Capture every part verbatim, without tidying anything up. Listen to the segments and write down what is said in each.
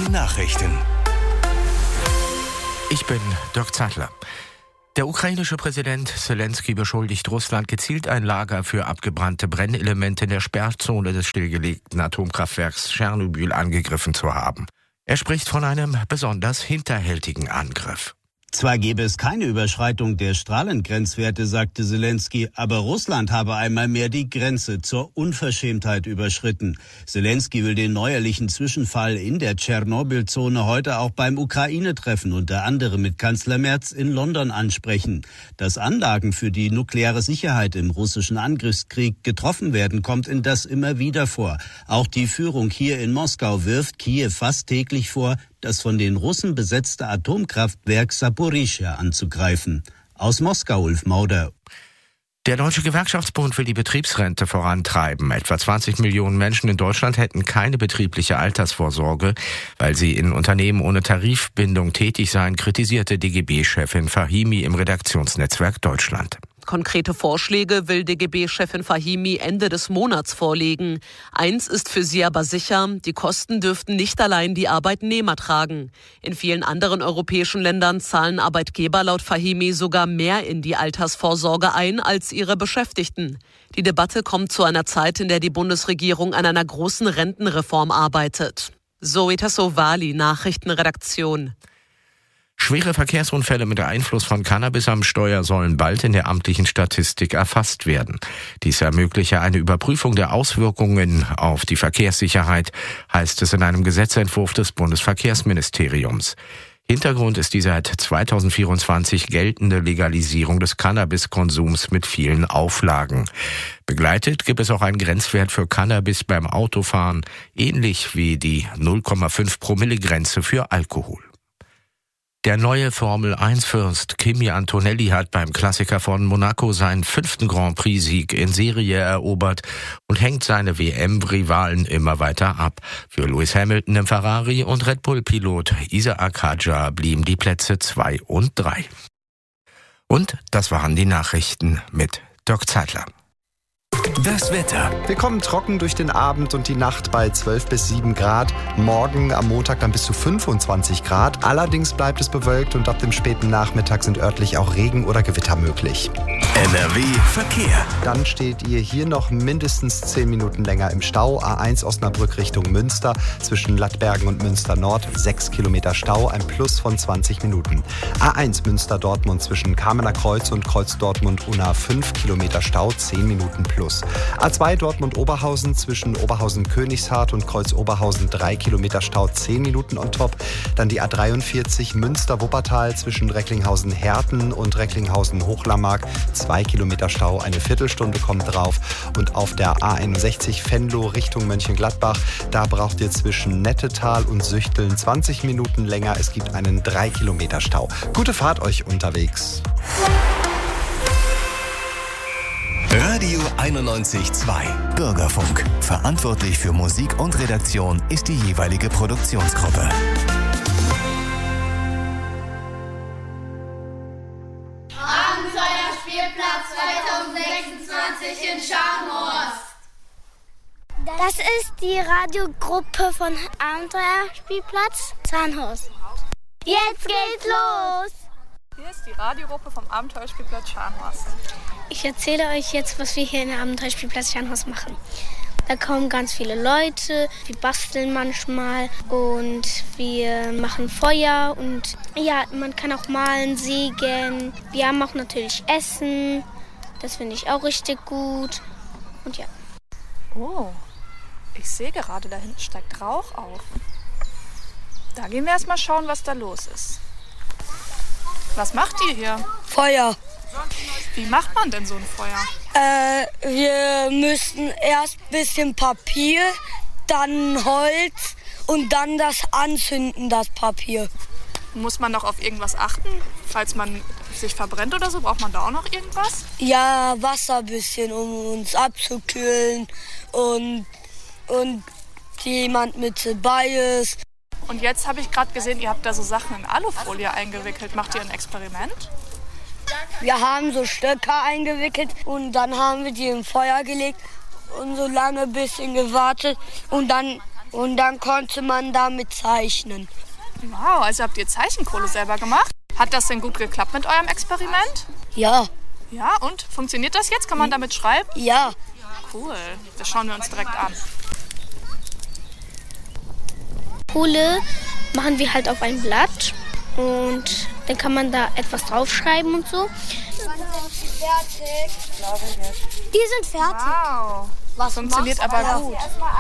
Nachrichten. Ich bin Dirk Zeitler. Der ukrainische Präsident Selenskyj beschuldigt Russland, gezielt ein Lager für abgebrannte Brennelemente in der Sperrzone des stillgelegten Atomkraftwerks Tschernobyl angegriffen zu haben. Er spricht von einem besonders hinterhältigen Angriff. Zwar gäbe es keine Überschreitung der Strahlengrenzwerte, sagte Selenskyj, aber Russland habe einmal mehr die Grenze zur Unverschämtheit überschritten. Selenskyj will den neuerlichen Zwischenfall in der Tschernobyl-Zone heute auch beim Ukraine-Treffen unter anderem mit Kanzler Merz in London ansprechen. Dass Anlagen für die nukleare Sicherheit im russischen Angriffskrieg getroffen werden, kommt indes immer wieder vor. Auch die Führung hier in Moskau wirft Kiew fast täglich vor, das von den Russen besetzte Atomkraftwerk Saporischschja anzugreifen. Aus Moskau, Ulf Mauder. Der Deutsche Gewerkschaftsbund will die Betriebsrente vorantreiben. Etwa zwanzig Millionen Menschen in Deutschland hätten keine betriebliche Altersvorsorge, weil sie in Unternehmen ohne Tarifbindung tätig seien, kritisierte D G B-Chefin Fahimi im Redaktionsnetzwerk Deutschland. Konkrete Vorschläge will D G B-Chefin Fahimi Ende des Monats vorlegen. Eins ist für sie aber sicher, die Kosten dürften nicht allein die Arbeitnehmer tragen. In vielen anderen europäischen Ländern zahlen Arbeitgeber laut Fahimi sogar mehr in die Altersvorsorge ein als ihre Beschäftigten. Die Debatte kommt zu einer Zeit, in der die Bundesregierung an einer großen Rentenreform arbeitet. Zoe Tassovali, Nachrichtenredaktion. Schwere Verkehrsunfälle mit Einfluss von Cannabis am Steuer sollen bald in der amtlichen Statistik erfasst werden. Dies ermögliche eine Überprüfung der Auswirkungen auf die Verkehrssicherheit, heißt es in einem Gesetzentwurf des Bundesverkehrsministeriums. Hintergrund ist die seit zweitausendvierundzwanzig geltende Legalisierung des Cannabiskonsums mit vielen Auflagen. Begleitet gibt es auch einen Grenzwert für Cannabis beim Autofahren, ähnlich wie die null Komma fünf Promille Grenze für Alkohol. Der neue Formel eins Fürst Kimi Antonelli hat beim Klassiker von Monaco seinen fünften Grand Prix-Sieg in Serie erobert und hängt seine W M-Rivalen immer weiter ab. Für Lewis Hamilton im Ferrari und Red Bull-Pilot Isaac Hadjar blieben die Plätze zwei und drei. Und das waren die Nachrichten mit Dirk Zeitler. Das Wetter. Wir kommen trocken durch den Abend und die Nacht bei zwölf bis sieben Grad. Morgen am Montag dann bis zu fünfundzwanzig Grad. Allerdings bleibt es bewölkt und ab dem späten Nachmittag sind örtlich auch Regen oder Gewitter möglich. N R W Verkehr. Dann steht ihr hier noch mindestens zehn Minuten länger im Stau. A eins Osnabrück Richtung Münster. Zwischen Lattbergen und Münster Nord sechs Kilometer Stau, ein Plus von zwanzig Minuten. A eins Münster-Dortmund zwischen Kamener Kreuz und Kreuz Dortmund-Unna fünf Kilometer Stau, zehn Minuten plus. A zwei Dortmund-Oberhausen zwischen Oberhausen-Königshardt und Kreuz-Oberhausen drei Kilometer Stau, zehn Minuten on top. Dann die A dreiundvierzig Münster-Wuppertal zwischen Recklinghausen-Herten und Recklinghausen-Hochlammark zwei Kilometer Stau, eine Viertelstunde kommt drauf. Und auf der A einundsechzig Venlo Richtung Mönchengladbach, da braucht ihr zwischen Nettetal und Süchteln zwanzig Minuten länger. Es gibt einen drei Kilometer Stau. Gute Fahrt euch unterwegs. Radio einundneunzig Komma zwei. Bürgerfunk. Verantwortlich für Musik und Redaktion ist die jeweilige Produktionsgruppe. Abenteuerspielplatz zweitausendsechsundzwanzig in Scharnhorst. Das ist die Radiogruppe von Abenteuerspielplatz Scharnhorst. Jetzt geht's los! Hier ist die Radiogruppe vom Abenteuerspielplatz Scharnhorst. Ich erzähle euch jetzt, was wir hier in der Abenteuerspielplatz Scharnhorst machen. Da kommen ganz viele Leute, wir basteln manchmal und wir machen Feuer und ja, man kann auch malen, sägen. Wir haben auch natürlich Essen, das finde ich auch richtig gut und ja. Oh, ich sehe gerade, da hinten steigt Rauch auf. Da gehen wir erst mal schauen, was da los ist. Was macht ihr hier? Feuer. Wie macht man denn so ein Feuer? Äh, wir müssen erst ein bisschen Papier, dann Holz und dann das anzünden, das Papier. Muss man noch auf irgendwas achten, falls man sich verbrennt oder so? Braucht man da auch noch irgendwas? Ja, Wasser ein bisschen, um uns abzukühlen und, und jemand mit dabei ist. Und jetzt habe ich gerade gesehen, ihr habt da so Sachen in Alufolie eingewickelt. Macht ihr ein Experiment? Wir haben so Stöcke eingewickelt und dann haben wir die im Feuer gelegt und so lange ein bisschen gewartet. Und dann und dann konnte man damit zeichnen. Wow, also habt ihr Zeichenkohle selber gemacht? Hat das denn gut geklappt mit eurem Experiment? Ja. Ja, und? Funktioniert das jetzt? Kann man damit schreiben? Ja. Cool, das schauen wir uns direkt an. Kohle machen wir halt auf ein Blatt und dann kann man da etwas draufschreiben und so. Fertig. Die sind fertig. Wow, Was funktioniert aber gut.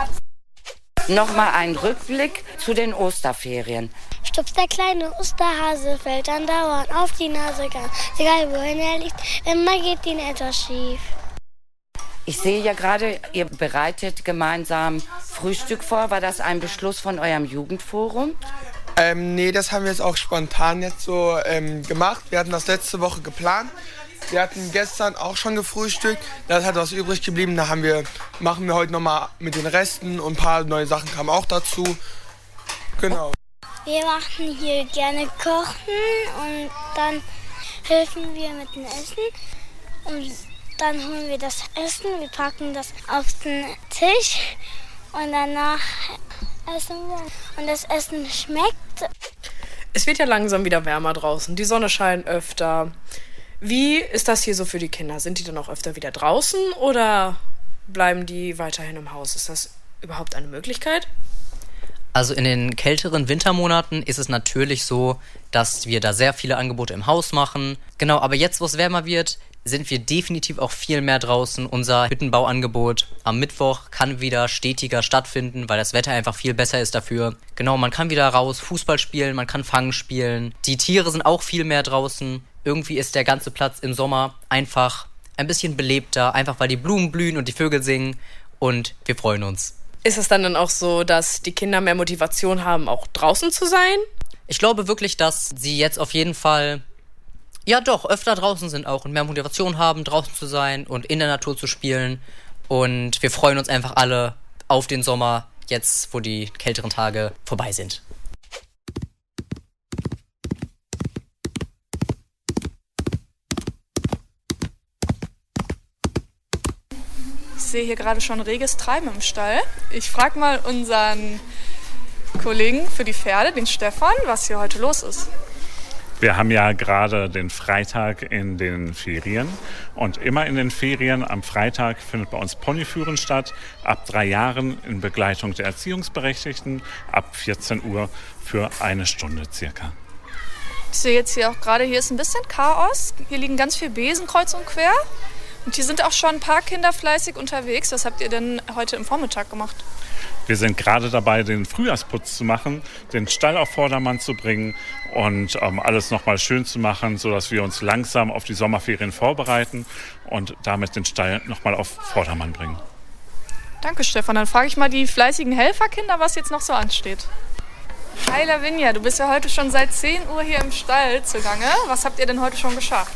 Nochmal ein Rückblick zu den Osterferien. Stupst der kleine Osterhase, fällt andauernd auf die Nase ganz. Egal wohin er liegt, immer geht ihn etwas schief. Ich sehe ja gerade, ihr bereitet gemeinsam Frühstück vor. War das ein Beschluss von eurem Jugendforum? Ähm, nee, das haben wir jetzt auch spontan jetzt so ähm, gemacht. Wir hatten das letzte Woche geplant. Wir hatten gestern auch schon gefrühstückt. Da hat was übrig geblieben. Da haben wir, machen wir heute nochmal mit den Resten und ein paar neue Sachen kamen auch dazu. Genau. Wir machen hier gerne kochen und dann helfen wir mit dem Essen. Und dann holen wir das Essen, wir packen das auf den Tisch und danach essen wir. Und das Essen schmeckt. Es wird ja langsam wieder wärmer draußen. Die Sonne scheint öfter. Wie ist das hier so für die Kinder? Sind die dann auch öfter wieder draußen oder bleiben die weiterhin im Haus? Ist das überhaupt eine Möglichkeit? Also in den kälteren Wintermonaten ist es natürlich so, dass wir da sehr viele Angebote im Haus machen. Genau, aber jetzt, wo es wärmer wird, sind wir definitiv auch viel mehr draußen. Unser Hüttenbauangebot am Mittwoch kann wieder stetiger stattfinden, weil das Wetter einfach viel besser ist dafür. Genau, man kann wieder raus Fußball spielen, man kann Fangen spielen. Die Tiere sind auch viel mehr draußen. Irgendwie ist der ganze Platz im Sommer einfach ein bisschen belebter, einfach weil die Blumen blühen und die Vögel singen und wir freuen uns. Ist es dann dann auch so, dass die Kinder mehr Motivation haben, auch draußen zu sein? Ich glaube wirklich, dass sie jetzt auf jeden Fall, ja doch, öfter draußen sind auch und mehr Motivation haben, draußen zu sein und in der Natur zu spielen. Und wir freuen uns einfach alle auf den Sommer, jetzt wo die kälteren Tage vorbei sind. Ich sehe hier gerade schon reges Treiben im Stall. Ich frage mal unseren Kollegen für die Pferde, den Stefan, was hier heute los ist. Wir haben ja gerade den Freitag in den Ferien und immer in den Ferien am Freitag findet bei uns Ponyführen statt, ab drei Jahren in Begleitung der Erziehungsberechtigten, ab vierzehn Uhr für eine Stunde circa. Ich sehe jetzt hier auch gerade, hier ist ein bisschen Chaos. Hier liegen ganz viele Besen kreuz und quer. Und hier sind auch schon ein paar Kinder fleißig unterwegs. Was habt ihr denn heute im Vormittag gemacht? Wir sind gerade dabei, den Frühjahrsputz zu machen, den Stall auf Vordermann zu bringen und ähm, alles nochmal schön zu machen, sodass wir uns langsam auf die Sommerferien vorbereiten und damit den Stall nochmal auf Vordermann bringen. Danke, Stefan. Dann frage ich mal die fleißigen Helferkinder, was jetzt noch so ansteht. Hi Lavinia, du bist ja heute schon seit zehn Uhr hier im Stall zugange. Was habt ihr denn heute schon geschafft?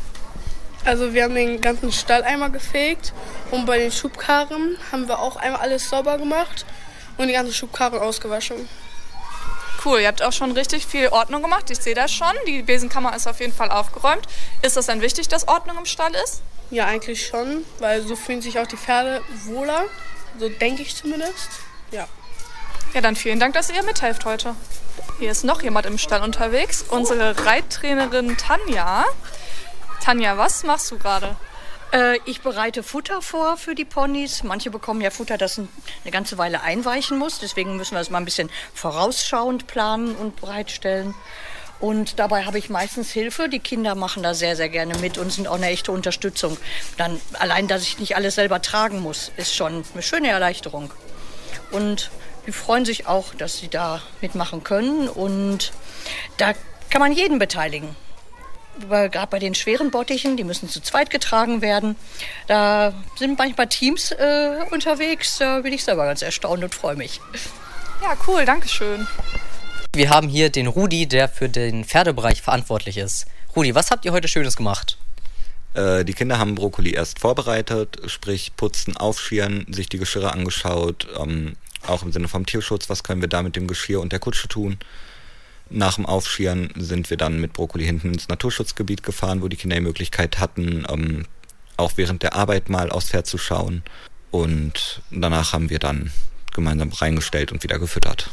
Also wir haben den ganzen Stall einmal gefegt und bei den Schubkarren haben wir auch einmal alles sauber gemacht und die ganzen Schubkarren ausgewaschen. Cool, ihr habt auch schon richtig viel Ordnung gemacht, ich sehe das schon. Die Besenkammer ist auf jeden Fall aufgeräumt. Ist das denn wichtig, dass Ordnung im Stall ist? Ja, eigentlich schon, weil so fühlen sich auch die Pferde wohler, so denke ich zumindest. Ja. Ja, dann vielen Dank, dass ihr mithelft heute. Hier ist noch jemand im Stall unterwegs, unsere Reittrainerin Tanja. Tanja, was machst du gerade? Äh, ich bereite Futter vor für die Ponys. Manche bekommen ja Futter, das eine ganze Weile einweichen muss. Deswegen müssen wir es mal ein bisschen vorausschauend planen und bereitstellen. Und dabei habe ich meistens Hilfe. Die Kinder machen da sehr, sehr gerne mit und sind auch eine echte Unterstützung. Dann allein, dass ich nicht alles selber tragen muss, ist schon eine schöne Erleichterung. Und die freuen sich auch, dass sie da mitmachen können. Und da kann man jeden beteiligen. Gerade bei den schweren Bottichen, die müssen zu zweit getragen werden. Da sind manchmal Teams äh, unterwegs. Da bin ich selber ganz erstaunt und freue mich. Ja, cool, danke schön. Wir haben hier den Rudi, der für den Pferdebereich verantwortlich ist. Rudi, was habt ihr heute Schönes gemacht? Äh, die Kinder haben Brokkoli erst vorbereitet, sprich putzen, aufschirren, sich die Geschirre angeschaut. Ähm, auch im Sinne vom Tierschutz, was können wir da mit dem Geschirr und der Kutsche tun. Nach dem Aufschirren sind wir dann mit Brokkoli hinten ins Naturschutzgebiet gefahren, wo die Kinder die Möglichkeit hatten, ähm, auch während der Arbeit mal aufs Pferd zu schauen. Und danach haben wir dann gemeinsam reingestellt und wieder gefüttert.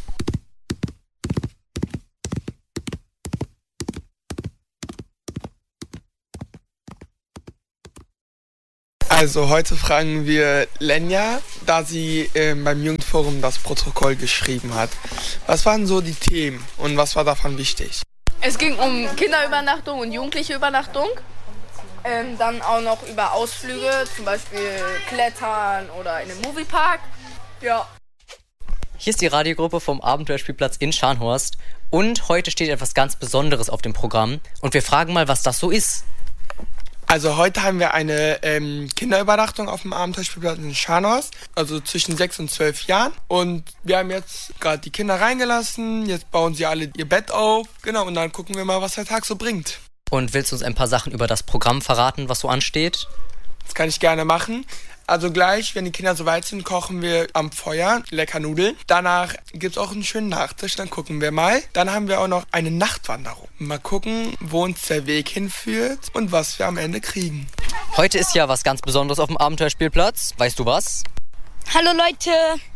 Also heute fragen wir Lenja, da sie äh, beim Jugendforum das Protokoll geschrieben hat. Was waren so die Themen und was war davon wichtig? Es ging um Kinderübernachtung und jugendliche Übernachtung. Ähm, dann auch noch über Ausflüge, zum Beispiel Klettern oder in den Moviepark. Ja. Hier ist die Radiogruppe vom Abenteuerspielplatz in Scharnhorst und heute steht etwas ganz Besonderes auf dem Programm und wir fragen mal, was das so ist. Also heute haben wir eine ähm, Kinderübernachtung auf dem Abenteuerspielplatz in Scharnhorst, also zwischen sechs und zwölf Jahren. Und wir haben jetzt gerade die Kinder reingelassen, jetzt bauen sie alle ihr Bett auf, genau, und dann gucken wir mal, was der Tag so bringt. Und willst du uns ein paar Sachen über das Programm verraten, was so ansteht? Das kann ich gerne machen. Also gleich, wenn die Kinder soweit sind, kochen wir am Feuer lecker Nudeln. Danach gibt's auch einen schönen Nachtisch, dann gucken wir mal. Dann haben wir auch noch eine Nachtwanderung. Mal gucken, wo uns der Weg hinführt und was wir am Ende kriegen. Heute ist ja was ganz Besonderes auf dem Abenteuerspielplatz. Weißt du was? Hallo Leute,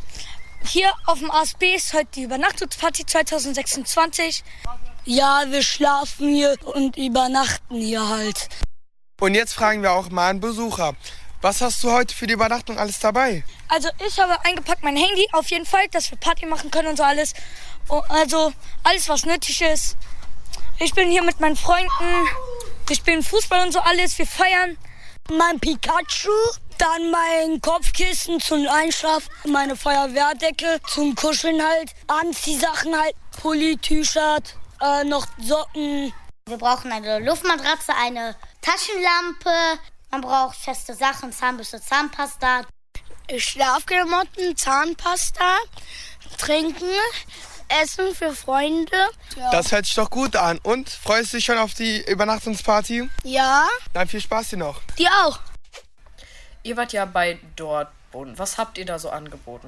hier auf dem A S B ist heute die Übernachtungsparty zwanzig sechsundzwanzig. Ja, wir schlafen hier und übernachten hier halt. Und jetzt fragen wir auch mal einen Besucher. Was hast du heute für die Übernachtung alles dabei? Also ich habe eingepackt mein Handy, auf jeden Fall, dass wir Party machen können und so alles. Also alles, was nötig ist. Ich bin hier mit meinen Freunden, wir spielen Fußball und so alles, wir feiern. Mein Pikachu, dann mein Kopfkissen zum Einschlafen, meine Feuerwehrdecke zum Kuscheln halt, Anziehsachen halt, Pulli, T-Shirt, äh, noch Socken. Wir brauchen eine Luftmatratze, eine Taschenlampe. Man braucht feste Sachen, Zahnbürste, Zahnpasta. Schlafklamotten, Zahnpasta, Trinken, Essen für Freunde. Ja. Das hört sich doch gut an. Und, freust du dich schon auf die Übernachtungsparty? Ja. Dann viel Spaß dir noch. Dir auch. Ihr wart ja bei Dortmund. Was habt ihr da so angeboten?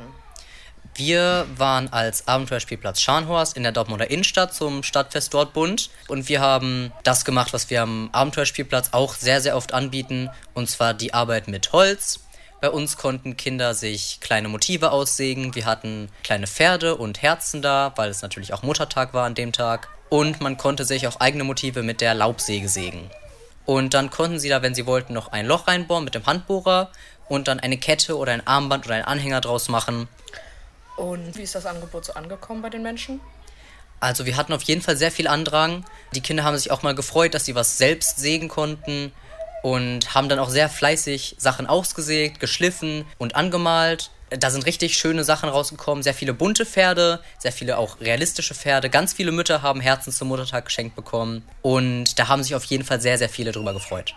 Wir waren als Abenteuerspielplatz Scharnhorst in der Dortmunder Innenstadt zum Stadtfest Dortmund und wir haben das gemacht, was wir am Abenteuerspielplatz auch sehr, sehr oft anbieten, und zwar die Arbeit mit Holz. Bei uns konnten Kinder sich kleine Motive aussägen, wir hatten kleine Pferde und Herzen da, weil es natürlich auch Muttertag war an dem Tag, und man konnte sich auch eigene Motive mit der Laubsäge sägen. Und dann konnten sie da, wenn sie wollten, noch ein Loch reinbohren mit dem Handbohrer und dann eine Kette oder ein Armband oder einen Anhänger draus machen. Und wie ist das Angebot so angekommen bei den Menschen? Also wir hatten auf jeden Fall sehr viel Andrang. Die Kinder haben sich auch mal gefreut, dass sie was selbst sägen konnten und haben dann auch sehr fleißig Sachen ausgesägt, geschliffen und angemalt. Da sind richtig schöne Sachen rausgekommen, sehr viele bunte Pferde, sehr viele auch realistische Pferde. Ganz viele Mütter haben Herzen zum Muttertag geschenkt bekommen und da haben sich auf jeden Fall sehr, sehr viele drüber gefreut.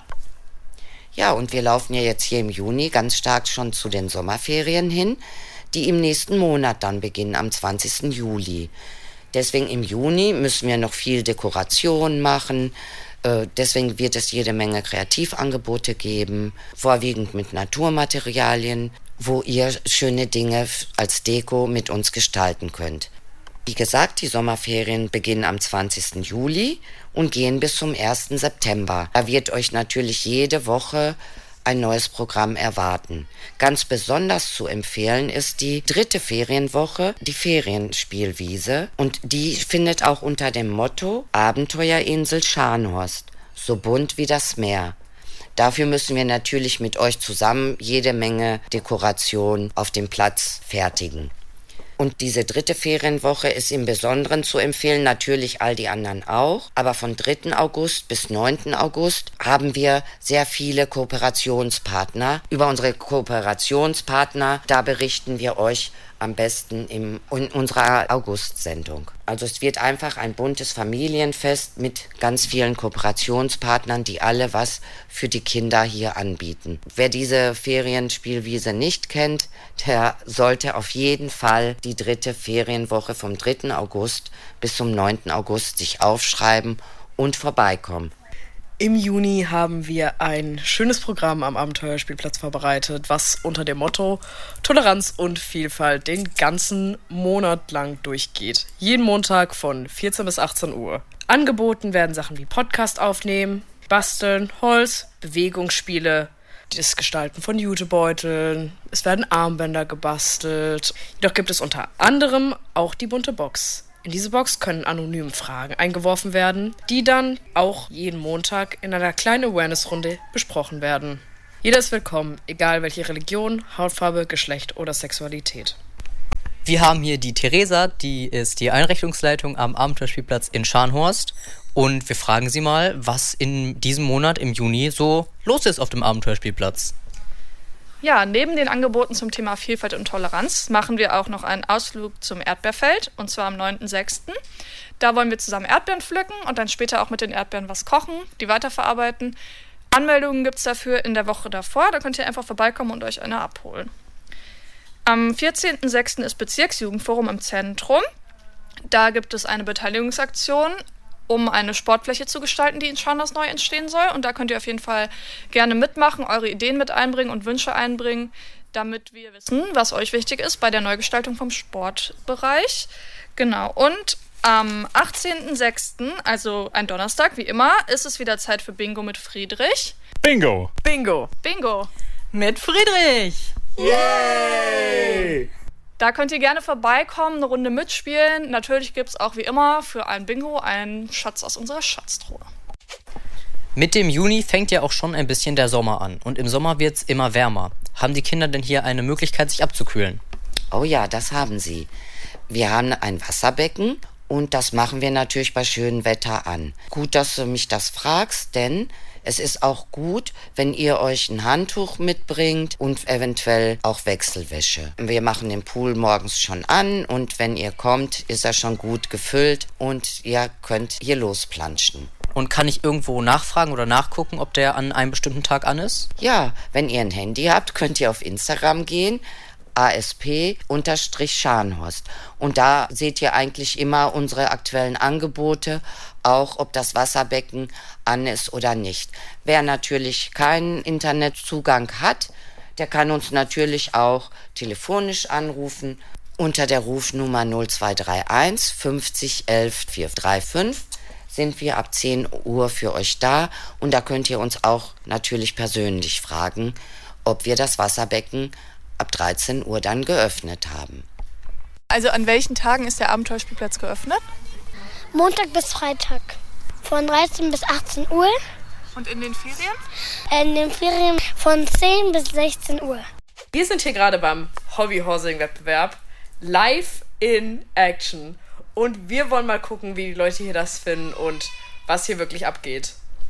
Ja, und wir laufen ja jetzt hier im Juni ganz stark schon zu den Sommerferien hin, die im nächsten Monat dann beginnen, am zwanzigsten Juli. Deswegen im Juni müssen wir noch viel Dekoration machen. Äh, deswegen wird es jede Menge Kreativangebote geben, vorwiegend mit Naturmaterialien, wo ihr schöne Dinge als Deko mit uns gestalten könnt. Wie gesagt, die Sommerferien beginnen am zwanzigsten Juli und gehen bis zum ersten September. Da wird euch natürlich jede Woche ein neues Programm erwarten. Ganz besonders zu empfehlen ist die dritte Ferienwoche, die Ferienspielwiese. Und die findet auch unter dem Motto Abenteuerinsel Scharnhorst, so bunt wie das Meer. Dafür müssen wir natürlich mit euch zusammen jede Menge Dekoration auf dem Platz fertigen. Und diese dritte Ferienwoche ist im Besonderen zu empfehlen, natürlich all die anderen auch. Aber von dritten August bis neunten August haben wir sehr viele Kooperationspartner. Über unsere Kooperationspartner, da berichten wir euch am besten im, in unserer August-Sendung. Also es wird einfach ein buntes Familienfest mit ganz vielen Kooperationspartnern, die alle was für die Kinder hier anbieten. Wer diese Ferienspielwiese nicht kennt, der sollte auf jeden Fall die dritte Ferienwoche vom dritten August bis zum neunten August sich aufschreiben und vorbeikommen. Im Juni haben wir ein schönes Programm am Abenteuerspielplatz vorbereitet, was unter dem Motto Toleranz und Vielfalt den ganzen Monat lang durchgeht. Jeden Montag von vierzehn bis achtzehn Uhr. Angeboten werden Sachen wie Podcast aufnehmen, Basteln, Holz, Bewegungsspiele, das Gestalten von Jutebeuteln, es werden Armbänder gebastelt. Jedoch gibt es unter anderem auch die bunte Box. In diese Box können anonym Fragen eingeworfen werden, die dann auch jeden Montag in einer kleinen Awareness-Runde besprochen werden. Jeder ist willkommen, egal welche Religion, Hautfarbe, Geschlecht oder Sexualität. Wir haben hier die Theresa, die ist die Einrichtungsleitung am Abenteuerspielplatz in Scharnhorst. Und wir fragen sie mal, was in diesem Monat im Juni so los ist auf dem Abenteuerspielplatz. Ja, neben den Angeboten zum Thema Vielfalt und Toleranz machen wir auch noch einen Ausflug zum Erdbeerfeld, und zwar am neunten sechsten Da wollen wir zusammen Erdbeeren pflücken und dann später auch mit den Erdbeeren was kochen, die weiterverarbeiten. Anmeldungen gibt es dafür in der Woche davor, da könnt ihr einfach vorbeikommen und euch eine abholen. Am vierzehnten sechsten ist Bezirksjugendforum im Zentrum. Da gibt es eine Beteiligungsaktion, um eine Sportfläche zu gestalten, die in Scharnhorst neu entstehen soll. Und da könnt ihr auf jeden Fall gerne mitmachen, eure Ideen mit einbringen und Wünsche einbringen, damit wir wissen, was euch wichtig ist bei der Neugestaltung vom Sportbereich. Genau, und am achtzehnten sechsten, also ein Donnerstag, wie immer, ist es wieder Zeit für Bingo mit Friedrich. Bingo! Bingo! Bingo! Mit Friedrich! Yay! Da könnt ihr gerne vorbeikommen, eine Runde mitspielen. Natürlich gibt es auch wie immer für ein Bingo einen Schatz aus unserer Schatztruhe. Mit dem Juni fängt ja auch schon ein bisschen der Sommer an. Und im Sommer wird es immer wärmer. Haben die Kinder denn hier eine Möglichkeit, sich abzukühlen? Oh ja, das haben sie. Wir haben ein Wasserbecken und das machen wir natürlich bei schönem Wetter an. Gut, dass du mich das fragst, denn es ist auch gut, wenn ihr euch ein Handtuch mitbringt und eventuell auch Wechselwäsche. Wir machen den Pool morgens schon an und wenn ihr kommt, ist er schon gut gefüllt und ihr könnt hier losplanschen. Und kann ich irgendwo nachfragen oder nachgucken, ob der an einem bestimmten Tag an ist? Ja, wenn ihr ein Handy habt, könnt ihr auf Instagram gehen, A S P Scharnhorst. Und da seht ihr eigentlich immer unsere aktuellen Angebote, auch ob das Wasserbecken an ist oder nicht. Wer natürlich keinen Internetzugang hat, der kann uns natürlich auch telefonisch anrufen unter der Rufnummer null zwei drei eins fünfzig elf vierhundertfünfunddreißig. Sind wir ab zehn Uhr für euch da und da könnt ihr uns auch natürlich persönlich fragen, ob wir das Wasserbecken ab dreizehn Uhr dann geöffnet haben. Also an welchen Tagen ist der Abenteuerspielplatz geöffnet? Montag bis Freitag. Von dreizehn bis achtzehn Uhr. Und in den Ferien? In den Ferien von zehn bis sechzehn Uhr. Wir sind hier gerade beim Hobbyhorsing-Wettbewerb. Live in Action. Und wir wollen mal gucken, wie die Leute hier das finden und was hier wirklich abgeht.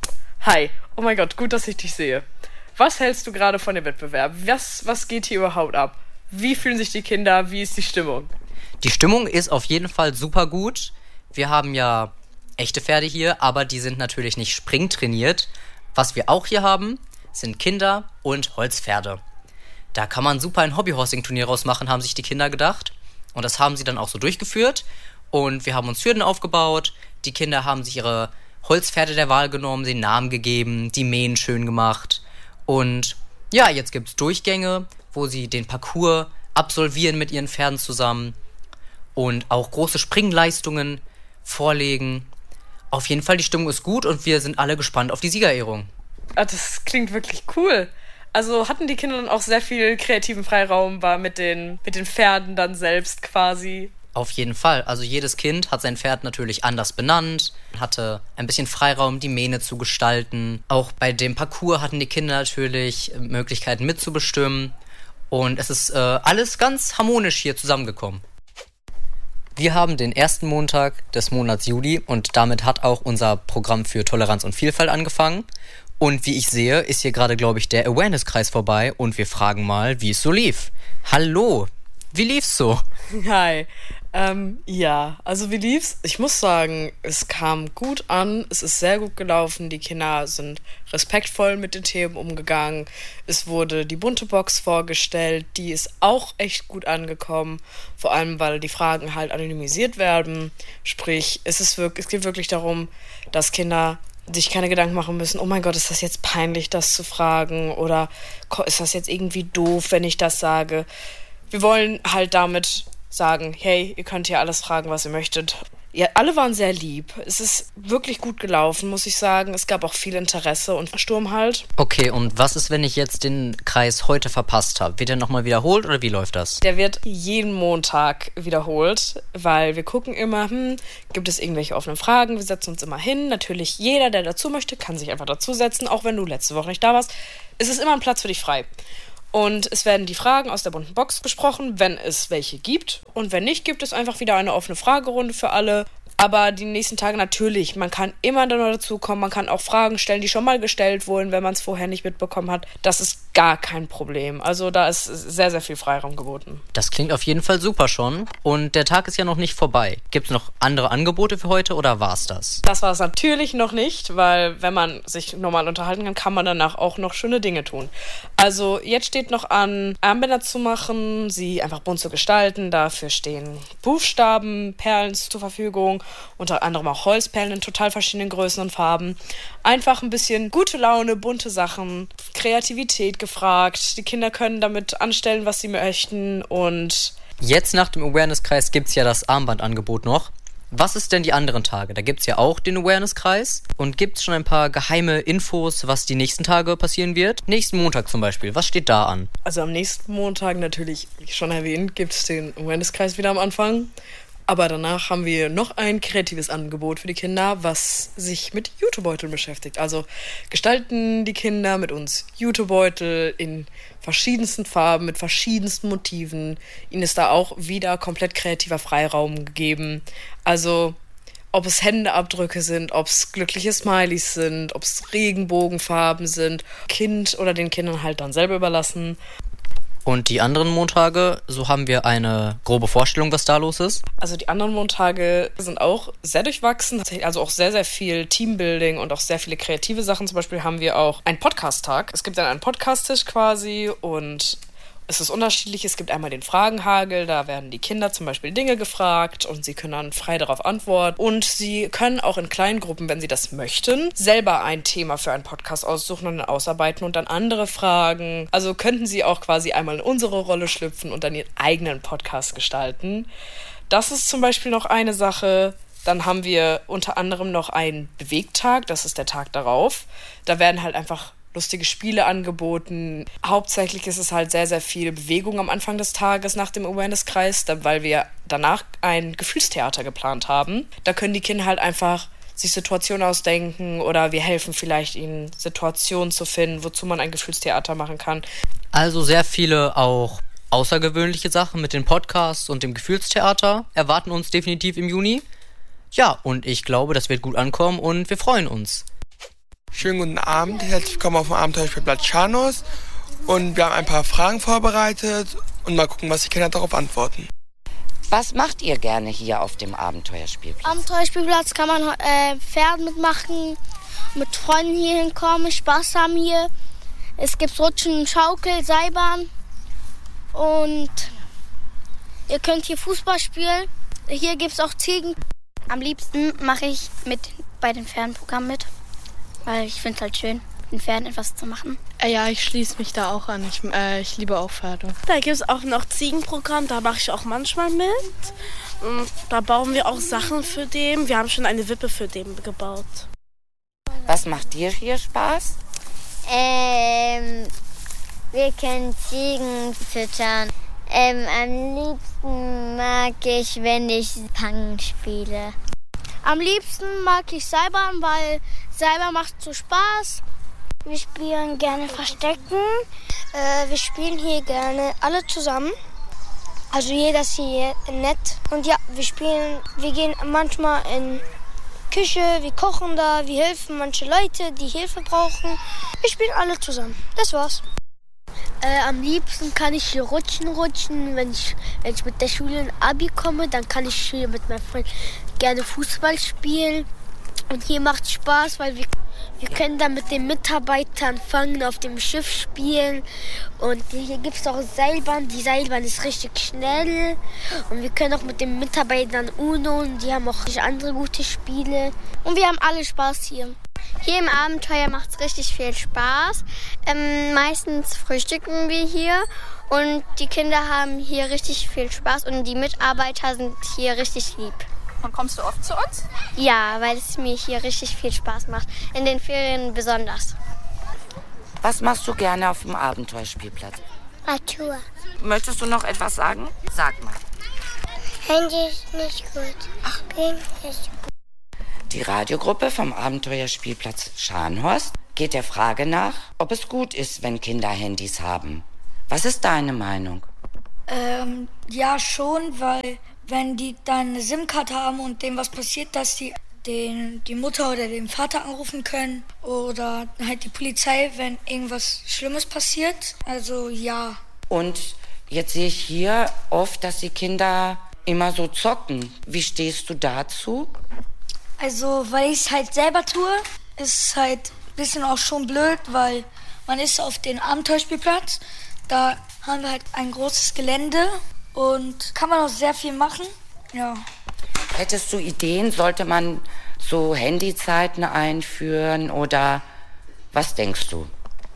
Hi. Oh mein Gott, gut, dass ich dich sehe. Was hältst du gerade von dem Wettbewerb? Was, was geht hier überhaupt ab? Wie fühlen sich die Kinder? Wie ist die Stimmung? Die Stimmung ist auf jeden Fall super gut. Wir haben ja echte Pferde hier, aber die sind natürlich nicht springtrainiert. Was wir auch hier haben, sind Kinder und Holzpferde. Da kann man super ein Hobbyhorsing-Turnier rausmachen, haben sich die Kinder gedacht. Und das haben sie dann auch so durchgeführt. Und wir haben uns Hürden aufgebaut. Die Kinder haben sich ihre Holzpferde der Wahl genommen, den Namen gegeben, die Mähen schön gemacht. Und ja, jetzt gibt es Durchgänge, wo sie den Parcours absolvieren mit ihren Pferden zusammen und auch große Springleistungen vorlegen. Auf jeden Fall, die Stimmung ist gut und wir sind alle gespannt auf die Siegerehrung. Ah, das klingt wirklich cool. Also hatten die Kinder dann auch sehr viel kreativen Freiraum, war mit den, mit den Pferden dann selbst quasi? Auf jeden Fall. Also jedes Kind hat sein Pferd natürlich anders benannt, hatte ein bisschen Freiraum, die Mähne zu gestalten. Auch bei dem Parcours hatten die Kinder natürlich Möglichkeiten mitzubestimmen. Und es ist äh, alles ganz harmonisch hier zusammengekommen. Wir haben den ersten Montag des Monats Juli und damit hat auch unser Programm für Toleranz und Vielfalt angefangen. Und wie ich sehe, ist hier gerade, glaube ich, der Awareness-Kreis vorbei und wir fragen mal, wie es so lief. Hallo, wie lief's so? Hi. Ähm, ja, also wie lief's? Ich muss sagen, es kam gut an, es ist sehr gut gelaufen, die Kinder sind respektvoll mit den Themen umgegangen, es wurde die bunte Box vorgestellt, die ist auch echt gut angekommen, vor allem, weil die Fragen halt anonymisiert werden, sprich, es ist wirklich, es geht wirklich darum, dass Kinder sich keine Gedanken machen müssen, oh mein Gott, ist das jetzt peinlich, das zu fragen, oder ist das jetzt irgendwie doof, wenn ich das sage? Wir wollen halt damit sagen, hey, ihr könnt hier alles fragen, was ihr möchtet. Ja, alle waren sehr lieb. Es ist wirklich gut gelaufen, muss ich sagen. Es gab auch viel Interesse und Sturm halt. Okay, und was ist, wenn ich jetzt den Kreis heute verpasst habe? Wird der nochmal wiederholt oder wie läuft das? Der wird jeden Montag wiederholt, weil wir gucken immer, hm, gibt es irgendwelche offenen Fragen? Wir setzen uns immer hin. Natürlich, jeder, der dazu möchte, kann sich einfach dazusetzen, auch wenn du letzte Woche nicht da warst. Es ist immer ein Platz für dich frei. Und es werden die Fragen aus der bunten Box besprochen, wenn es welche gibt. Und wenn nicht, gibt es einfach wieder eine offene Fragerunde für alle. Aber die nächsten Tage natürlich, man kann immer dann noch dazukommen, man kann auch Fragen stellen, die schon mal gestellt wurden, wenn man es vorher nicht mitbekommen hat. Das ist gar kein Problem. Also da ist sehr, sehr viel Freiraum geboten. Das klingt auf jeden Fall super schon. Und der Tag ist ja noch nicht vorbei. Gibt es noch andere Angebote für heute oder war's das? Das war es natürlich noch nicht, weil wenn man sich normal unterhalten kann, kann man danach auch noch schöne Dinge tun. Also jetzt steht noch an, Armbänder zu machen, sie einfach bunt zu gestalten. Dafür stehen Buchstaben, Perlen zur Verfügung. Unter anderem auch Holzperlen in total verschiedenen Größen und Farben. Einfach ein bisschen gute Laune, bunte Sachen, Kreativität gefragt. Die Kinder können damit anstellen, was sie möchten. Und jetzt nach dem Awareness-Kreis gibt es ja das Armbandangebot noch. Was ist denn die anderen Tage? Da gibt es ja auch den Awareness-Kreis. Und gibt es schon ein paar geheime Infos, was die nächsten Tage passieren wird? Nächsten Montag zum Beispiel. Was steht da an? Also am nächsten Montag natürlich, wie schon erwähnt, gibt es den Awareness-Kreis wieder am Anfang. Aber danach haben wir noch ein kreatives Angebot für die Kinder, was sich mit Jutebeuteln beschäftigt. Also gestalten die Kinder mit uns Jutebeutel in verschiedensten Farben, mit verschiedensten Motiven. Ihnen ist da auch wieder komplett kreativer Freiraum gegeben. Also ob es Händeabdrücke sind, ob es glückliche Smileys sind, ob es Regenbogenfarben sind. Kind oder den Kindern halt dann selber überlassen. Und die anderen Montage, so haben wir eine grobe Vorstellung, was da los ist? Also die anderen Montage sind auch sehr durchwachsen, also auch sehr, sehr viel Teambuilding und auch sehr viele kreative Sachen. Zum Beispiel haben wir auch einen Podcast-Tag. Es gibt dann einen Podcast-Tisch quasi und es ist unterschiedlich. Es gibt einmal den Fragenhagel, da werden die Kinder zum Beispiel Dinge gefragt und sie können dann frei darauf antworten. Und sie können auch in kleinen Gruppen, wenn sie das möchten, selber ein Thema für einen Podcast aussuchen und dann ausarbeiten und dann andere fragen. Also könnten sie auch quasi einmal in unsere Rolle schlüpfen und dann ihren eigenen Podcast gestalten. Das ist zum Beispiel noch eine Sache. Dann haben wir unter anderem noch einen Bewegtag, das ist der Tag darauf. Da werden halt einfach lustige Spiele angeboten. Hauptsächlich ist es halt sehr, sehr viel Bewegung am Anfang des Tages nach dem Awareness-Kreis, weil wir danach ein Gefühlstheater geplant haben. Da können die Kinder halt einfach sich Situationen ausdenken oder wir helfen vielleicht ihnen, Situationen zu finden, wozu man ein Gefühlstheater machen kann. Also sehr viele auch außergewöhnliche Sachen mit den Podcasts und dem Gefühlstheater erwarten uns definitiv im Juni. Ja, und ich glaube, das wird gut ankommen und wir freuen uns. Schönen guten Abend, herzlich willkommen auf dem Abenteuerspielplatz Scharnhorst und wir haben ein paar Fragen vorbereitet und mal gucken, was die Kinder darauf antworten. Was macht ihr gerne hier auf dem Abenteuerspielplatz? Abenteuerspielplatz kann man äh, Pferd mitmachen, mit Freunden hier hinkommen, Spaß haben hier. Es gibt Rutschen, Schaukel, Seilbahn und ihr könnt hier Fußball spielen. Hier gibt es auch Ziegen. Am liebsten mache ich mit bei den Fernprogrammen mit. Weil ich finde es halt schön, mit Pferden etwas zu machen. Ja, ich schließe mich da auch an. Ich, äh, ich liebe auch Pferde. Da gibt es auch noch Ziegenprogramm, da mache ich auch manchmal mit. Und da bauen wir auch Sachen für den. Wir haben schon eine Wippe für den gebaut. Was macht dir hier Spaß? Ähm, wir können Ziegen füttern. Ähm, am liebsten mag ich, wenn ich Pang spiele. Am liebsten mag ich Seilbahn, weil Seilbahn macht so Spaß. Wir spielen gerne Verstecken. Äh, wir spielen hier gerne alle zusammen. Also jeder ist hier nett. Und ja, wir spielen, wir gehen manchmal in Küche, wir kochen da, wir helfen manche Leute, die Hilfe brauchen. Wir spielen alle zusammen. Das war's. Äh, am liebsten kann ich hier rutschen, rutschen. Wenn ich, wenn ich mit der Schule in Abi komme, dann kann ich hier mit meinem Freund gerne Fußball spielen. Und hier macht Spaß, weil wir, wir können dann mit den Mitarbeitern fangen, auf dem Schiff spielen. Und hier gibt es auch Seilbahn. Die Seilbahn ist richtig schnell. Und wir können auch mit den Mitarbeitern Uno. Und die haben auch andere gute Spiele. Und wir haben alle Spaß hier. Hier im Abenteuer macht es richtig viel Spaß. Ähm, meistens frühstücken wir hier und die Kinder haben hier richtig viel Spaß und die Mitarbeiter sind hier richtig lieb. Und kommst du oft zu uns? Ja, weil es mir hier richtig viel Spaß macht. In den Ferien besonders. Was machst du gerne auf dem Abenteuerspielplatz? Natur. Möchtest du noch etwas sagen? Sag mal. Handy ist nicht gut. Spielen ist gut. Die Radiogruppe vom Abenteuerspielplatz Scharnhorst geht der Frage nach, ob es gut ist, wenn Kinder Handys haben. Was ist deine Meinung? Ähm, ja schon, weil wenn die dann eine SIM-Karte haben und dem was passiert, dass die den, die Mutter oder den Vater anrufen können oder halt die Polizei, wenn irgendwas Schlimmes passiert. Also ja. Und jetzt sehe ich hier oft, dass die Kinder immer so zocken. Wie stehst du dazu? Also, weil ich es halt selber tue, ist es halt ein bisschen auch schon blöd, weil man ist auf dem Abenteuerspielplatz. Da haben wir halt ein großes Gelände und kann man auch sehr viel machen. Ja. Hättest du Ideen? Sollte man so Handyzeiten einführen oder was denkst du?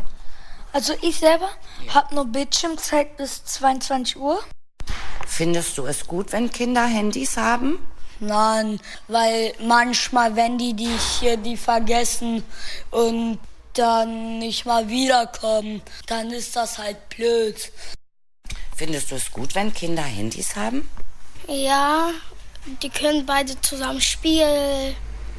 Also ich selber ja. habe nur Bildschirmzeit bis zweiundzwanzig Uhr. Findest du es gut, wenn Kinder Handys haben? Nein, weil manchmal, wenn die die hier die vergessen und dann nicht mal wiederkommen, dann ist das halt blöd. Findest du es gut, wenn Kinder Handys haben? Ja, die können beide zusammen spielen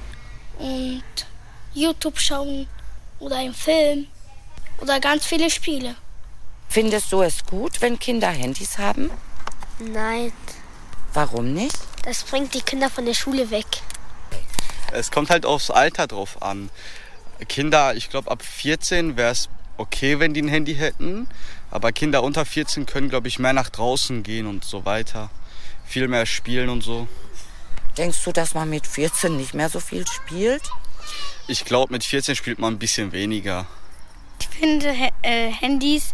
und YouTube schauen oder einen Film oder ganz viele Spiele. Findest du es gut, wenn Kinder Handys haben? Nein. Warum nicht? Das bringt die Kinder von der Schule weg. Es kommt halt aufs Alter drauf an. Kinder, ich glaube ab vierzehn wäre es okay, wenn die ein Handy hätten. Aber Kinder unter vierzehn können, glaube ich, mehr nach draußen gehen und so weiter. Viel mehr spielen und so. Denkst du, dass man mit vierzehn nicht mehr so viel spielt? Ich glaube, mit vierzehn spielt man ein bisschen weniger. Ich finde äh, Handys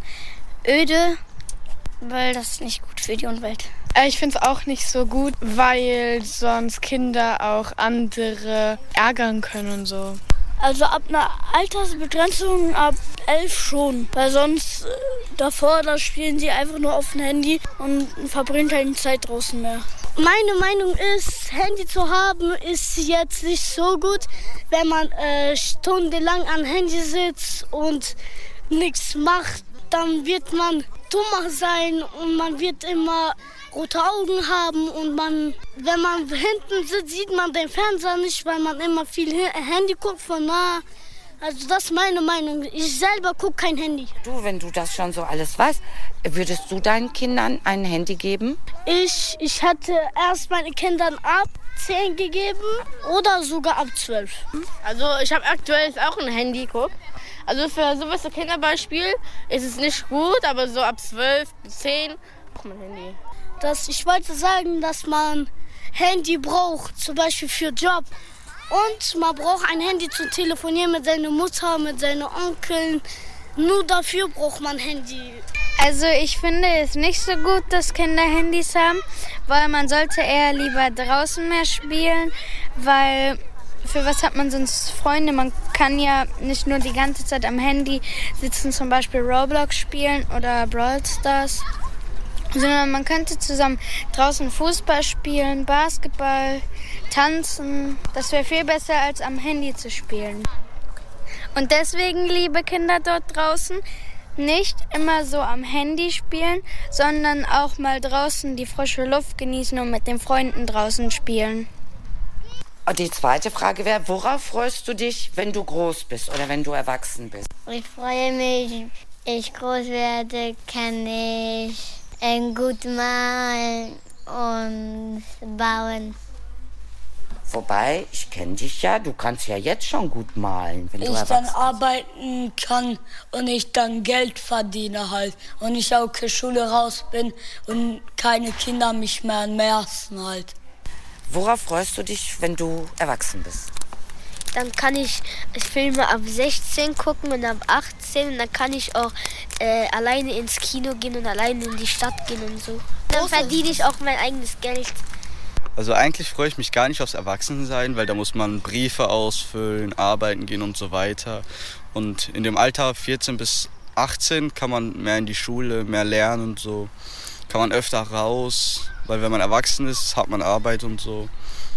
öde, weil das ist nicht gut für die Umwelt. Ich finde es auch nicht so gut, weil sonst Kinder auch andere ärgern können und so. Also ab einer Altersbegrenzung ab elf schon, weil sonst äh, davor, da spielen sie einfach nur auf dem Handy und verbringen keine Zeit draußen mehr. Meine Meinung ist, Handy zu haben ist jetzt nicht so gut, wenn man äh, stundenlang am Handy sitzt und nichts macht, dann wird man dummer sein und man wird immer rote Augen haben und man, wenn man hinten sitzt, sieht man den Fernseher nicht, weil man immer viel Handy guckt von nah. Also das ist meine Meinung. Ich selber gucke kein Handy. Du, wenn du das schon so alles weißt, würdest du deinen Kindern ein Handy geben? Ich, ich hätte erst meinen Kindern ab zehn gegeben oder sogar ab zwölf. Also ich habe aktuell auch ein Handy, guck. Also für sowas ein Kinderbeispiel ist es nicht gut, aber so ab zwölf, zehn braucht man ein Handy. Das, ich wollte sagen, dass man Handy braucht, zum Beispiel für Job. Und man braucht ein Handy zum Telefonieren mit seiner Mutter, mit seinen Onkeln. Nur dafür braucht man Handy. Also ich finde es nicht so gut, dass Kinder Handys haben, weil man sollte eher lieber draußen mehr spielen, weil für was hat man sonst Freunde? Man kann ja nicht nur die ganze Zeit am Handy sitzen, zum Beispiel Roblox spielen oder Brawl Stars, sondern man könnte zusammen draußen Fußball spielen, Basketball, tanzen. Das wäre viel besser, als am Handy zu spielen. Und deswegen, liebe Kinder dort draußen, nicht immer so am Handy spielen, sondern auch mal draußen die frische Luft genießen und mit den Freunden draußen spielen. Und die zweite Frage wäre, worauf freust du dich, wenn du groß bist oder wenn du erwachsen bist? Ich freue mich, wenn ich groß werde, kann ich gut malen und bauen. Wobei, ich kenne dich ja, du kannst ja jetzt schon gut malen, wenn du ich erwachsen dann bist. arbeiten kann und ich dann Geld verdiene halt und ich aus der Schule raus bin und keine Kinder mich mehr nerven halt. Worauf freust du dich, wenn du erwachsen bist? Dann kann ich Filme ab sechzehn gucken und ab achtzehn und dann kann ich auch äh, alleine ins Kino gehen und alleine in die Stadt gehen und so. Dann verdiene ich auch mein eigenes Geld. Also eigentlich freue ich mich gar nicht aufs Erwachsensein, weil da muss man Briefe ausfüllen, arbeiten gehen und so weiter. Und in dem Alter vierzehn bis achtzehn kann man mehr in die Schule, mehr lernen und so. Kann man öfter raus, weil wenn man erwachsen ist, hat man Arbeit und so.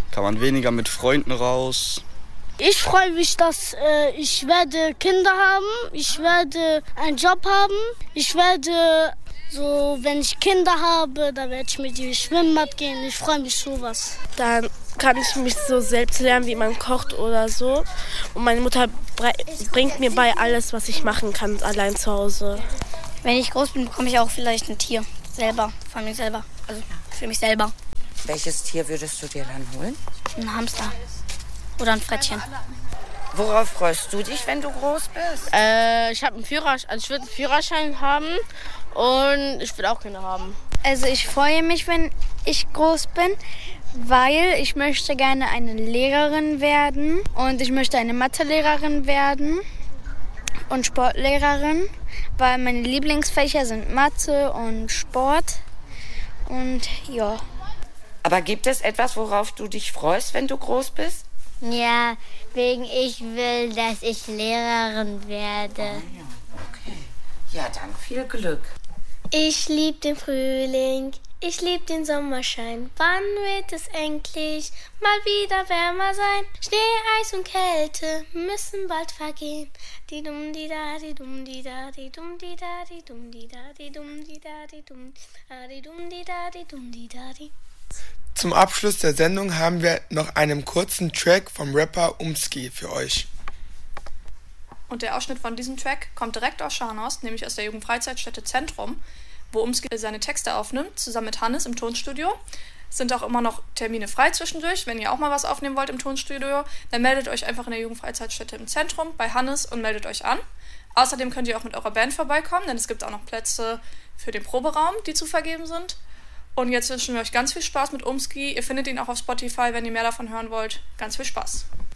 kann man weniger mit Freunden raus. Ich freue mich, dass äh, ich werde Kinder haben, ich werde einen Job haben, ich werde, so wenn ich Kinder habe, dann werde ich mit die Schwimmbad gehen, ich freue mich sowas. Dann kann ich mich so selbst lernen, wie man kocht oder so. Und meine Mutter bringt mir bei alles, was ich machen kann, allein zu Hause. Wenn ich groß bin, bekomme ich auch vielleicht ein Tier selber, von mir selber, also für mich selber. Welches Tier würdest du dir dann holen? Ein Hamster oder ein Frettchen. Worauf freust du dich, wenn du groß bist? Äh, ich habe einen Führerschein, also ich würde einen Führerschein haben und ich will auch Kinder haben. Also ich freue mich, wenn ich groß bin, weil ich möchte gerne eine Lehrerin werden und ich möchte eine Mathelehrerin werden und Sportlehrerin, weil meine Lieblingsfächer sind Mathe und Sport und ja. Aber gibt es etwas, worauf du dich freust, wenn du groß bist? Ja, wegen ich will, dass ich Lehrerin werde. Oh ja, okay. Ja, dann viel Glück. Ich lieb den Frühling, ich lieb den Sommerschein. Wann wird es endlich mal wieder wärmer sein? Schnee, Eis und Kälte müssen bald vergehen. Die dum di da, die dum di da, die dum di da, die dum di da, die dum di da, die dum da, die dum di da, die dum di da, die. Zum Abschluss der Sendung haben wir noch einen kurzen Track vom Rapper Umski für euch. Und der Ausschnitt von diesem Track kommt direkt aus Scharnhorst, nämlich aus der Jugendfreizeitstätte Zentrum, wo Umski seine Texte aufnimmt, zusammen mit Hannes im Tonstudio. Es sind auch immer noch Termine frei zwischendurch. Wenn ihr auch mal was aufnehmen wollt im Tonstudio, dann meldet euch einfach in der Jugendfreizeitstätte im Zentrum bei Hannes und meldet euch an. Außerdem könnt ihr auch mit eurer Band vorbeikommen, denn es gibt auch noch Plätze für den Proberaum, die zu vergeben sind. Und jetzt wünschen wir euch ganz viel Spaß mit Umski. Ihr findet ihn auch auf Spotify, wenn ihr mehr davon hören wollt. Ganz viel Spaß.